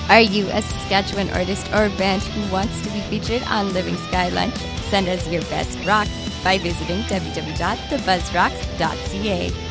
Are you a Saskatchewan artist or band who wants to be featured on Living Sky Lunch? Send us your best rock by visiting www.thebuzzrocks.ca.